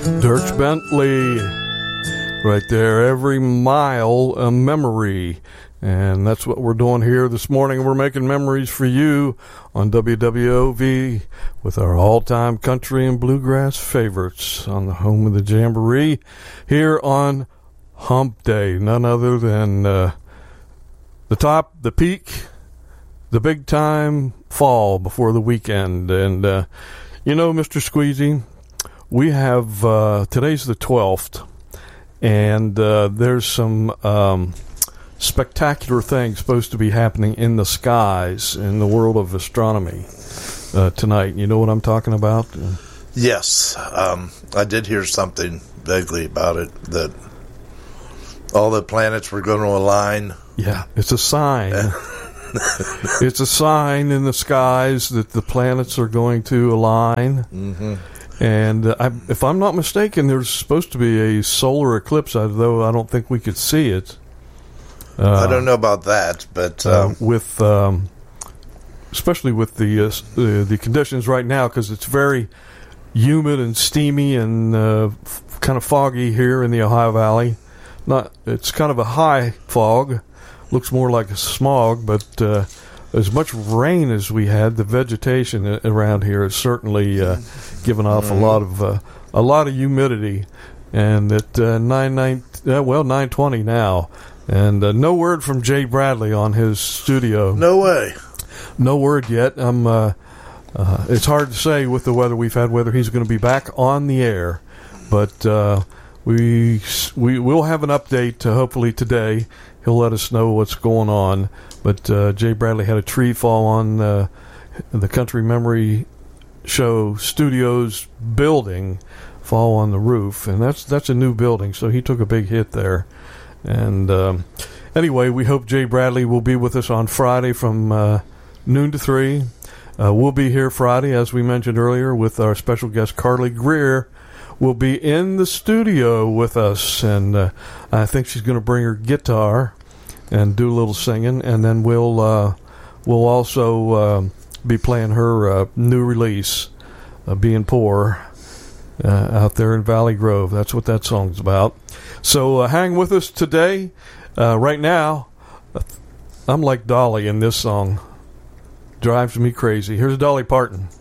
Dierks Bentley, right there. Every mile a memory. And that's what we're doing here this morning. We're making memories for you on WWOV with our all-time country and bluegrass favorites on the home of the Jamboree here on Hump Day. None other than the top, the peak, the big time fall before the weekend. And, you know, Mr. Squeezy, we have, today's the 12th, and there's some spectacular things supposed to be happening in the skies in the world of astronomy tonight. You know what I'm talking about? Yes. I did hear something vaguely about it, that all the planets were going to align. Yeah, it's a sign. It's a sign in the skies that the planets are going to align. Mm-hmm. And if I'm not mistaken, there's supposed to be a solar eclipse, though I don't think we could see it. I don't know about that, but with especially with the conditions right now, because it's very humid and steamy and kind of foggy here in the Ohio Valley. It's kind of a high fog, looks more like a smog, but as much rain as we had, the vegetation around here is certainly given off a lot of humidity. And at 9:20 now, and no word from Jay Bradley on his studio. No way. No word yet. It's hard to say with the weather we've had whether he's going to be back on the air, but we will have an update hopefully today. He'll let us know what's going on. But Jay Bradley had a tree fall on the Country Memory Show Studios building, fall on the roof, and that's a new building, so he took a big hit there. And anyway, we hope Jay Bradley will be with us on Friday from noon to 3. We'll be here Friday, as we mentioned earlier, with our special guest Carly Greer. Will be in the studio with us, and I think she's going to bring her guitar and do a little singing, and then we'll also be playing her new release, Being Poor, out there in Valley Grove. That's what that song's about. So hang with us today. Right now, I'm like Dolly in this song. Drives me crazy. Here's Dolly Parton.